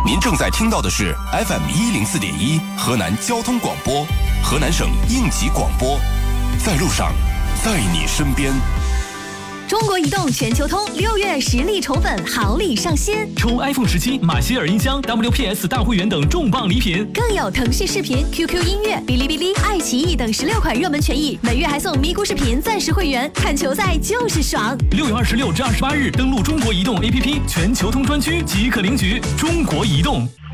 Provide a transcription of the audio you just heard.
您正在听到的是 FM104.1河南交通广播，河南省应急广播，在路上，在你身边。 中国移动全球通6月实力宠粉好礼上新， 抽 iPhone 17、马歇尔音箱、WPS 大会员等重磅礼品， 更有腾讯视频、QQ 音乐、哔哩哔哩、爱奇艺等16款热门权益，每月还送咪咕视频暂时会员，看球赛就是爽。 6月26至28日，登录中国移动 APP 全球通专区即可领取。中国移动。